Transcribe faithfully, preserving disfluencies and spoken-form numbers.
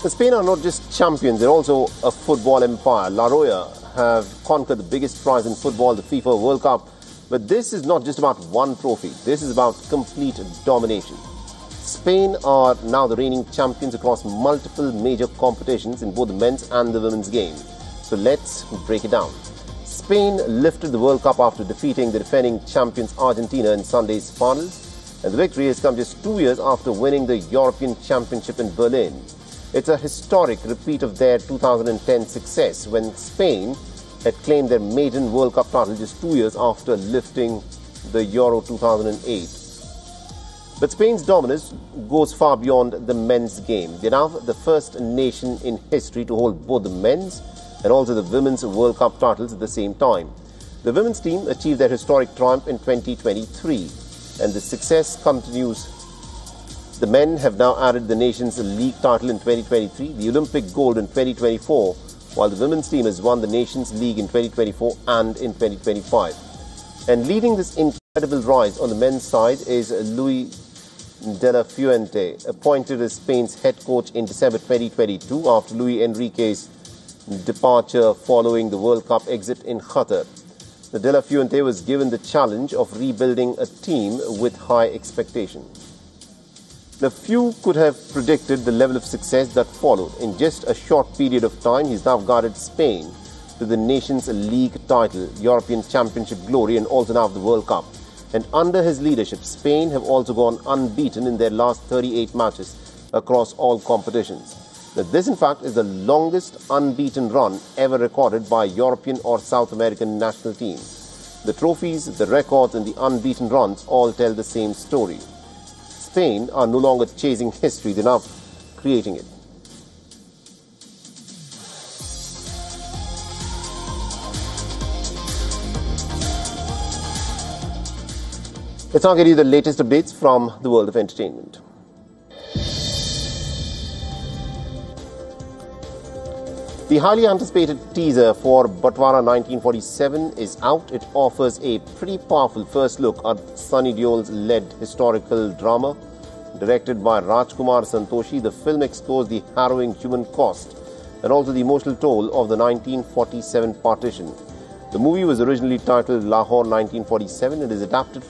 Spain are not just champions, they're also a football empire. La Roya have conquered the biggest prize in football, the FIFA World Cup. But this is not just about one trophy. This is about complete domination. Spain are now the reigning champions across multiple major competitions in both the men's and the women's game. So let's break it down. Spain lifted the World Cup after defeating the defending champions Argentina in Sunday's finals. And the victory has come just two years after winning the European Championship in Berlin. It's a historic repeat of their two thousand ten success when Spain had claimed their maiden World Cup title just two years after lifting the Euro two thousand eight. But Spain's dominance goes far beyond the men's game. They're now the first nation in history to hold both the men's and also the women's World Cup titles at the same time. The women's team achieved their historic triumph in twenty twenty-three, and the success continues. The men have now added the nation's league title in twenty twenty-three, the Olympic gold in twenty twenty-four, while the women's team has won the nation's league in twenty twenty-four and in twenty twenty-five. And leading this incredible rise on the men's side is Luis de la Fuente, appointed as Spain's head coach in December twenty twenty-two after Luis Enrique's departure following the World Cup exit in Qatar. The De La Fuente was given the challenge of rebuilding a team with high expectations. Now, few could have predicted the level of success that followed. In just a short period of time, he's now guided Spain to the nation's league title, European Championship glory, and also now the World Cup. And under his leadership, Spain have also gone unbeaten in their last thirty-eight matches across all competitions. Now, this, in fact, is the longest unbeaten run ever recorded by a European or South American national team. The trophies, the records, and the unbeaten runs all tell the same story. Spain are no longer chasing history, they're now creating it. Let's now get you the latest updates from the world of entertainment. The highly anticipated teaser for Batwara nineteen forty-seven is out. It offers a pretty powerful first look at Sunny Deol's led historical drama. Directed by Rajkumar Santoshi, the film explores the harrowing human cost and also the emotional toll of the nineteen forty-seven partition. The movie was originally titled Lahore nineteen forty-seven and is adapted